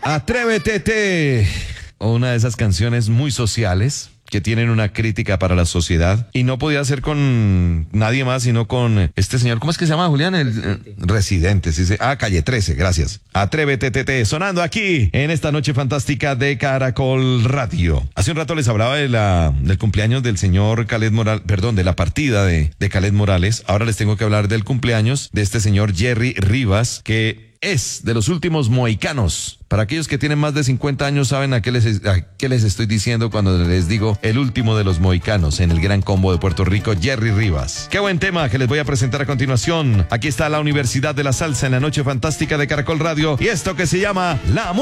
Atrévete, una de esas canciones muy sociales que tienen una crítica para la sociedad, y no podía ser con nadie más sino con este señor, ¿cómo es que se llama, Julián? El Residente, sí, sí. Calle 13, gracias. Atrévete, tete, sonando aquí en esta noche fantástica de Caracol Radio. Hace un rato les hablaba del cumpleaños del señor Khaled Morales, perdón, de la partida de Khaled Morales. Ahora les tengo que hablar del cumpleaños de este señor Jerry Rivas, que es de los últimos mohicanos. Para aquellos que tienen más de 50 años saben a qué les estoy diciendo cuando les digo el último de los mohicanos en el Gran Combo de Puerto Rico, Jerry Rivas. Qué buen tema que les voy a presentar a continuación. Aquí está la Universidad de la Salsa en la noche fantástica de Caracol Radio y esto que se llama La